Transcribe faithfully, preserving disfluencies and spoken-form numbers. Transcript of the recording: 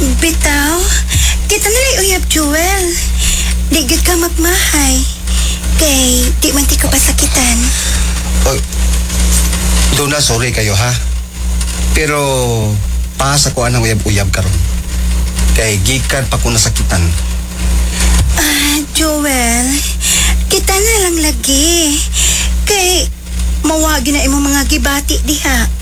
Bitaw, kita nalay uyab, Jewel. Di gid ka magmahay. Kay di man ti ka pasakitan. Oy, doon na, sorry kayo ha. Pero, paasa ko anang uyab-uyab karon. Kay gikan pa ko nasakitan. Ah, Joel, kita na lang lagi. Kay, mawagi na imong mga gibati diha.